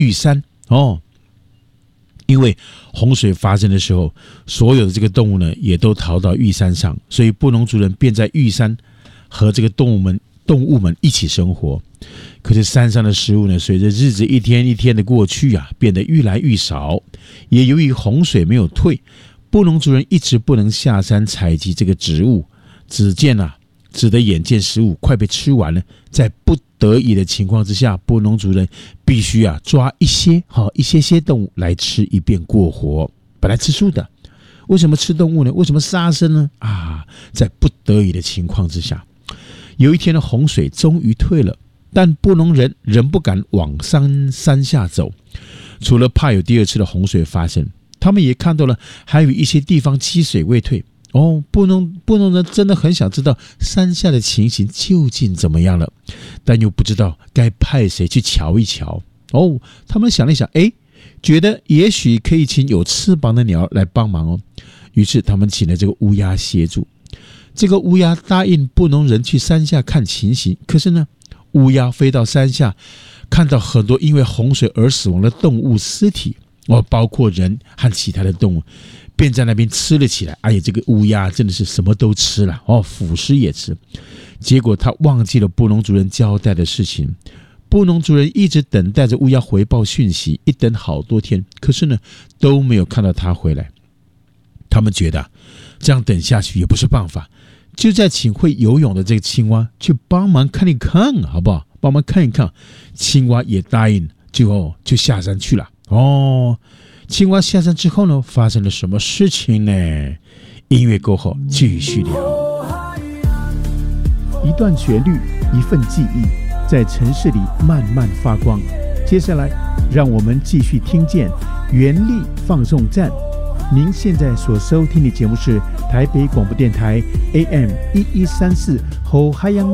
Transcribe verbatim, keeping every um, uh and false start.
玉山哦。因为洪水发生的时候，所有的这个动物呢也都逃到玉山上，所以布农族人便在玉山和这个动物们动物们一起生活。可是山上的食物呢，随着日子一天一天的过去啊，变得愈来愈少。也由于洪水没有退，布农族人一直不能下山采集这个植物。只见啊，只得眼见食物快被吃完了，在不得已的情况之下，布农族人必须啊抓一些好一些些动物来吃，以便过活。本来吃素的，为什么吃动物呢？为什么杀生呢？啊，在不得已的情况之下，有一天的洪水终于退了，但布农人仍不敢往山山下走，除了怕有第二次的洪水发生，他们也看到了还有一些地方积水未退。哦，布农布农人真的很想知道山下的情形究竟怎么样了，但又不知道该派谁去瞧一瞧。哦，他们想了一想，哎，觉得也许可以请有翅膀的鸟来帮忙哦。于是他们请了这个乌鸦协助。这个乌鸦答应布农人去山下看情形，可是呢，乌鸦飞到山下，看到很多因为洪水而死亡的动物尸体，哦，包括人和其他的动物，便在那边吃了起来。哎呀，这个乌鸦真的是什么都吃了哦，腐尸也吃。结果他忘记了布农族人交代的事情。布农族人一直等待着乌鸦回报讯息，一等好多天，可是呢都没有看到他回来。他们觉得这样等下去也不是办法，就在请会游泳的这个青蛙去帮忙看一看，好不好？帮忙看一看。青蛙也答应，就哦就下山去了。哦，青蛙下山之后呢，发生了什么事情呢？音乐过后继续聊。一段旋律，一份记忆，在城市里慢慢发光。接下来，让我们继续听见原力放送站。您现在所收听的节目是台北广播电台 A M 一一三四后海洋